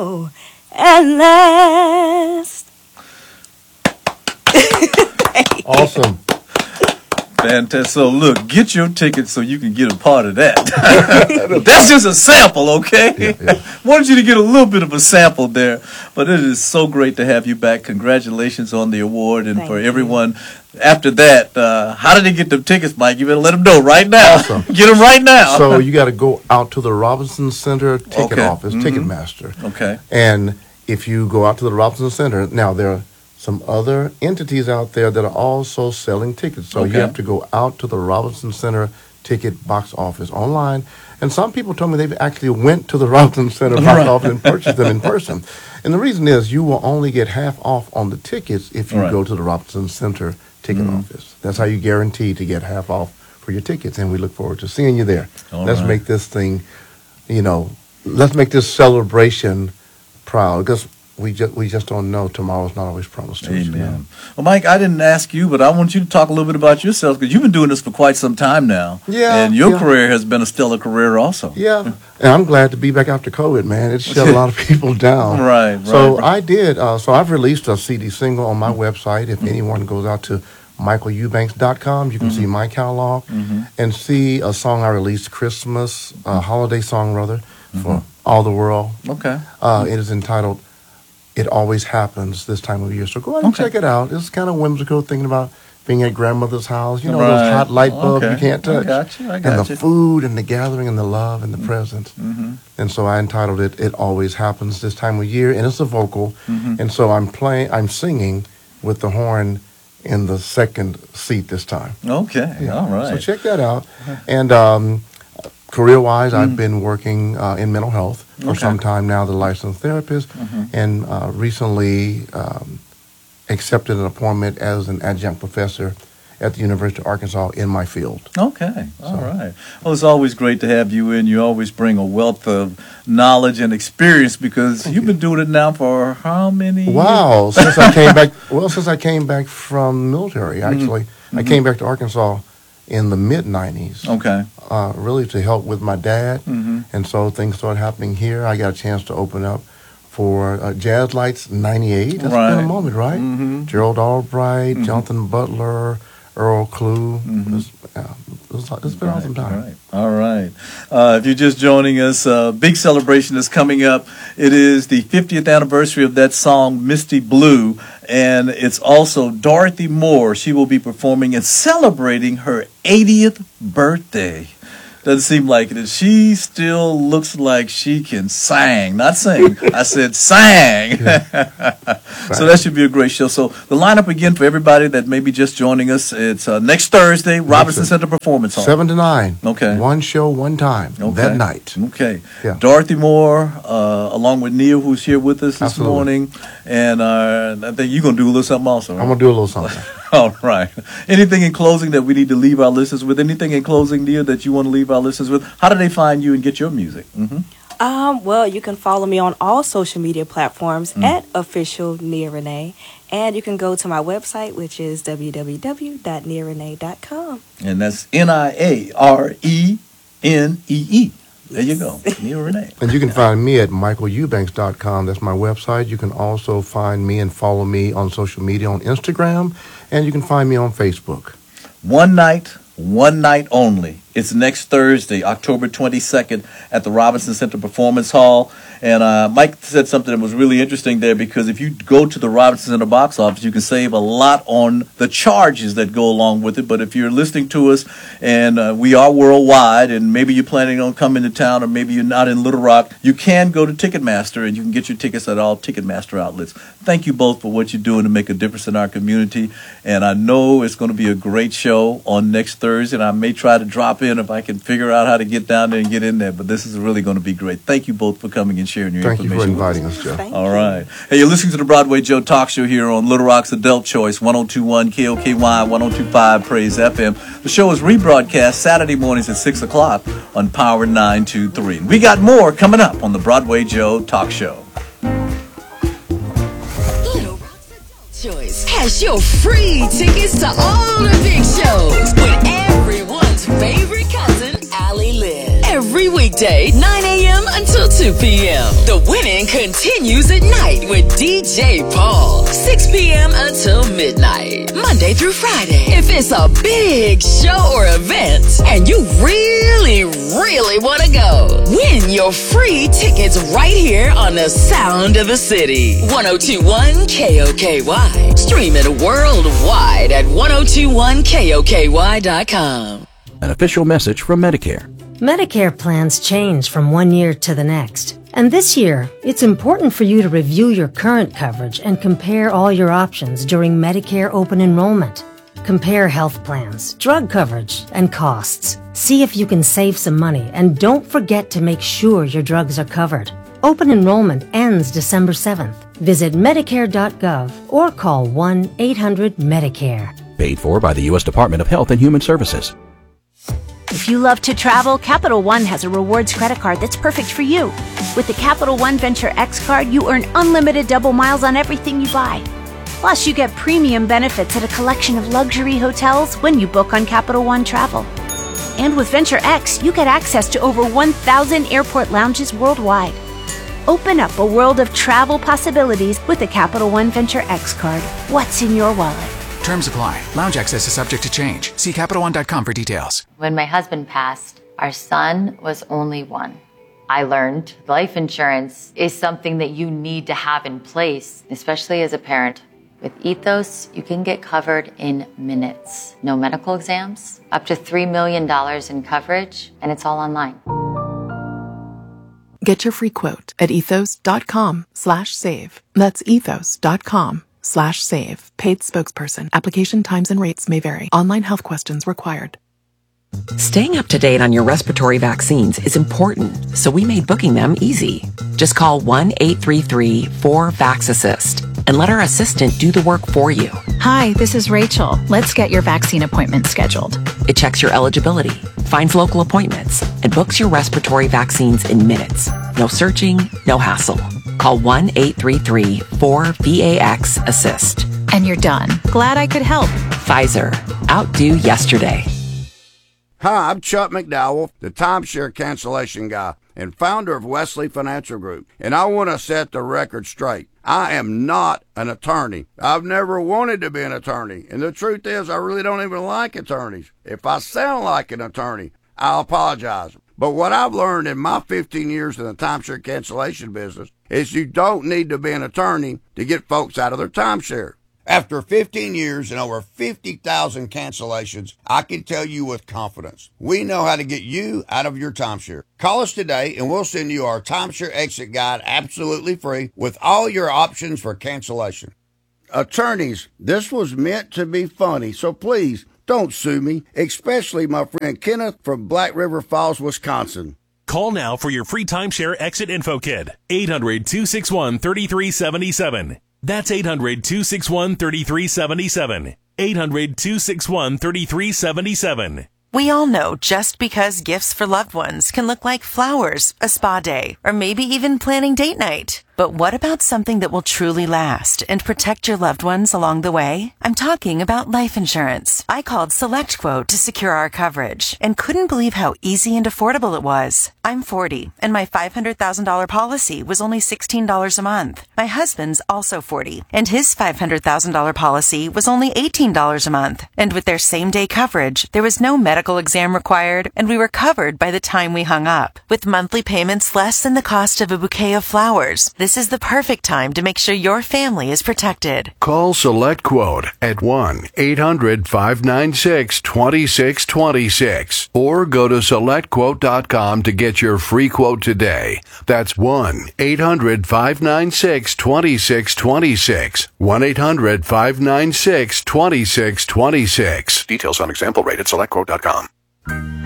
know at last. Awesome. Fantastic. So look, get your tickets so you can get a part of that. That's just a sample, okay? Yeah. Wanted you to get a little bit of a sample there. But it is so great to have you back. Congratulations on the award. And Thank for you. everyone after that, how did they get them tickets, Mike? You better let them know right now. Awesome. Get them right now. So you got to go out to the Robinson Center ticket Okay. office, Ticketmaster. Okay. And if you go out to the Robinson Center, now there are some other entities out there that are also selling tickets. So you Okay. have to go out to the Robinson Center ticket box office online. And some people told me they actually went to the Robinson Center box Right. office and purchased them in person. And the reason is you will only get half off on the tickets if you Right. go to the Robinson Center ticket office. That's how you guarantee to get half off for your tickets. And we look forward to seeing you there. All Let's right. make this thing, let's make this celebration proud, because we just don't know. Tomorrow's not always promised to us. Amen. Well, Mike, I didn't ask you, but I want you to talk a little bit about yourself because you've been doing this for quite some time now. Yeah, And your yeah. career has been a stellar career also. Yeah, and I'm glad to be back after COVID, man. It shut a lot of people down. Right, So right. I did. So I've released a CD single on my website. If anyone goes out to michaelubanks.com, you can see my catalog and see a song I released, Christmas, a holiday song rather, for all the world. Okay. It is entitled "It Always Happens This Time of Year." So go ahead and Okay. check it out. It's kind of whimsical, thinking about being at grandmother's house. You know, Right. those hot light bulbs Okay. you can't touch. I And got the you. food and the gathering and the love and the presents. And so I entitled it "It Always Happens This Time of Year," and it's a vocal. And so I'm singing with the horn in the second seat this time. Okay. All right. So check that out. And career-wise, I've been working in mental health for Okay. some time now, the licensed therapist, and recently accepted an appointment as an adjunct professor at the University of Arkansas in my field. Okay. All right. Well, it's always great to have you in. You always bring a wealth of knowledge and experience because you've been doing it now for how many years? Wow, since I came back, since I came back from military, actually. I came back to Arkansas in the mid-'90s. Okay. Really to help with my dad. And so things started happening here. I got a chance to open up for Jazz Lights 98. That's Right. been a moment, right? Gerald Albright, Jonathan Butler, Earl Klugh. It's been an awesome time. All right. If you're just joining us, big celebration is coming up. It is the 50th anniversary of that song, Misty Blue, and it's also Dorothy Moore. She will be performing and celebrating her 80th birthday. Doesn't seem like it. She still looks like she can sing. Not sing. I said sang. So that should be a great show. So the lineup again for everybody that may be just joining us, it's next Thursday, Robinson Center Performance Hall. 7 to 9. Okay. One show, one time. Okay. That night. Okay. Yeah. Dorothy Moore, along with Neil, who's here with us this Absolutely. morning. And I think you're going to do a little something also, right? I'm going to do a little something. All right. Anything in closing that we need to leave our listeners with? Anything in closing, Neil, that you want to leave our listeners with? How do they find you and get your music? Well, you can follow me on all social media platforms at official Nia Renee. And you can go to my website, which is www.niarenee.com. And that's NIARENEE. There you go. Neil Renee. And you can find me at michaelubanks.com. That's my website. You can also find me and follow me on social media on Instagram. And you can find me on Facebook. One night only. It's next Thursday, October 22nd at the Robinson Center Performance Hall. And Mike said something that was really interesting there because if you go to the Robinson Center box office, you can save a lot on the charges that go along with it. But if you're listening to us and we are worldwide and maybe you're planning on coming to town or maybe you're not in Little Rock, you can go to Ticketmaster and you can get your tickets at all Ticketmaster outlets. Thank you both for what you're doing to make a difference in our community. And I know it's going to be a great show on next Thursday. And I may try to drop in if I can figure out how to get down there and get in there. But this is really going to be great. Thank you both for coming and sharing your Thank you information. for inviting us, Joe. Thank All you. right. Hey, you're listening to the Broadway Joe Talk Show here on Little Rock's Adult Choice, 102.1 KOKY, 102.5 Praise FM. The show is rebroadcast Saturday mornings at 6 o'clock on Power 923. We got more coming up on the Broadway Joe Talk Show. Little Rock's Adult Choice has your free tickets to all the big shows with everyone's favorite cousin, Allie Lynn. every weekday, 9 a.m. until 2 p.m. The winning continues at night with DJ Paul, 6 p.m. until midnight, Monday through Friday. If it's a big show or event and you really want to go, win your free tickets right here on the Sound of the City. 102.1 KOKY. Stream it worldwide at 1021koky.com. An official message from Medicare. Medicare plans change from one year to the next. And this year, it's important for you to review your current coverage and compare all your options during Medicare open enrollment. Compare health plans, drug coverage, and costs. See if you can save some money, and don't forget to make sure your drugs are covered. Open enrollment ends December 7th. Visit Medicare.gov or call 1-800-MEDICARE. Paid for by the U.S. Department of Health and Human Services. If you love to travel, Capital One has a rewards credit card that's perfect for you. With the Capital One Venture X card, you earn unlimited double miles on everything you buy. Plus, you get premium benefits at a collection of luxury hotels when you book on Capital One Travel. And with Venture X, you get access to over 1,000 airport lounges worldwide. Open up a world of travel possibilities with the Capital One Venture X card. What's in your wallet? Terms apply. Lounge access is subject to change. See CapitalOne.com for details. When my husband passed, our son was only 1. I learned life insurance is something that you need to have in place, especially as a parent. With Ethos, you can get covered in minutes. No medical exams, up to $3 million in coverage, and it's all online. Get your free quote at ethos.com/save. That's ethos.com/save. Paid spokesperson. Application times and rates may vary. Online health questions required. Staying up to date on your respiratory vaccines is important, so we made booking them easy. Just call 1-833-4VAX-ASSIST and let our assistant do the work for you. Hi, this is Rachel. Let's get your vaccine appointment scheduled. It checks your eligibility, finds local appointments, and books your respiratory vaccines in minutes. No searching, no hassle. Call 1-833-4VAX-ASSIST. And you're done. Glad I could help. Pfizer. Outdo yesterday. Hi, I'm Chuck McDowell, the timeshare cancellation guy and founder of Wesley Financial Group, and I want to set the record straight. I am not an attorney. I've never wanted to be an attorney, and the truth is I really don't even like attorneys. If I sound like an attorney, I'll apologize. But what I've learned in my 15 years in the timeshare cancellation business is you don't need to be an attorney to get folks out of their timeshare. After 15 years and over 50,000 cancellations, I can tell you with confidence, we know how to get you out of your timeshare. Call us today and we'll send you our timeshare exit guide absolutely free with all your options for cancellation. Attorneys, this was meant to be funny, so please don't sue me, especially my friend Kenneth from Black River Falls, Wisconsin. Call now for your free timeshare exit info kit. 800-261-3377. That's 800-261-3377. 800-261-3377. We all know just because gifts for loved ones can look like flowers, a spa day, or maybe even planning date night. But what about something that will truly last and protect your loved ones along the way? I'm talking about life insurance. I called SelectQuote to secure our coverage and couldn't believe how easy and affordable it was. I'm 40 and my $500,000 policy was only $16 a month. My husband's also 40 and his $500,000 policy was only $18 a month. And with their same day coverage, there was no medical exam required and we were covered by the time we hung up. With monthly payments less than the cost of a bouquet of flowers, this is the perfect time to make sure your family is protected. Call SelectQuote at 1-800-596-2626 or go to SelectQuote.com to get your free quote today. That's 1-800-596-2626. 1-800-596-2626. Details on example rate at SelectQuote.com.